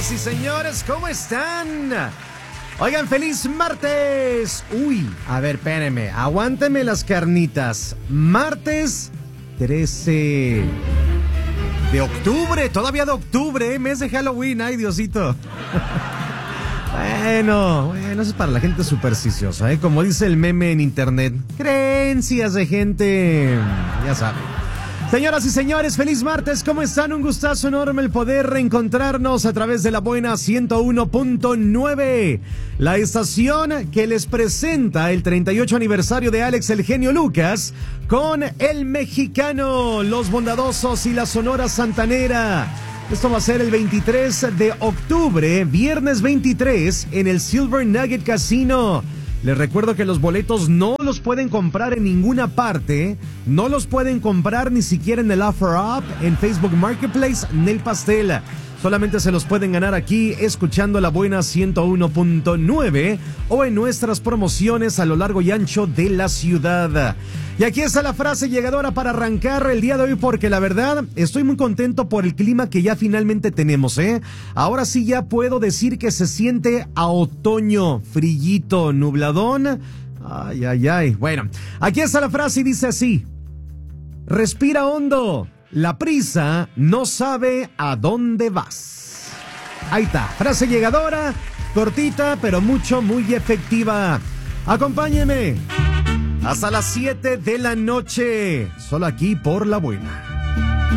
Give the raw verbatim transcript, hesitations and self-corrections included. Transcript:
Señoras y señores, ¿cómo están? Oigan, feliz martes. Uy, a ver, espérenme, aguántenme las carnitas. Martes trece de octubre, todavía de octubre, mes de Halloween. Ay, Diosito. Bueno, bueno, eso es para la gente supersticiosa, ¿eh? Como dice el meme en internet, creencias de gente, ya saben. Señoras y señores, feliz martes, ¿cómo están? Un gustazo enorme el poder reencontrarnos a través de la buena ciento uno punto nueve, la estación que les presenta el treinta y ocho aniversario de Alex el Genio Lucas con El Mexicano, Los Bondadosos y la Sonora Santanera. Esto va a ser el veintitrés de octubre, viernes veintitrés, en el Silver Nugget Casino. Les recuerdo que los boletos no los pueden comprar en ninguna parte, no los pueden comprar ni siquiera en el Offer Up, en Facebook Marketplace, ni el Pastel. Solamente se los pueden ganar aquí escuchando la buena ciento uno punto nueve o en nuestras promociones a lo largo y ancho de la ciudad. Y aquí está la frase llegadora para arrancar el día de hoy, porque la verdad estoy muy contento por el clima que ya finalmente tenemos, ¿eh? Ahora sí ya puedo decir que se siente a otoño, frillito, nubladón. Ay, ay, ay. Bueno, aquí está la frase y dice así: respira hondo. La prisa no sabe a dónde vas. Ahí está, frase llegadora, cortita, pero mucho, muy efectiva. Acompáñeme hasta las siete de la noche, solo aquí por La Buena.